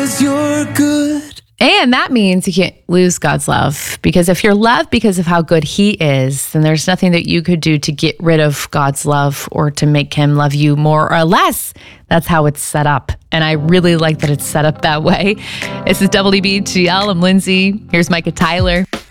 'cause you're good. And that means you can't lose God's love, because if you're loved because of how good he is, then there's nothing that you could do to get rid of God's love or to make him love you more or less. That's how it's set up. And I really like that it's set up that way. This is WBGL. I'm Lindsay. Here's Micah Tyler.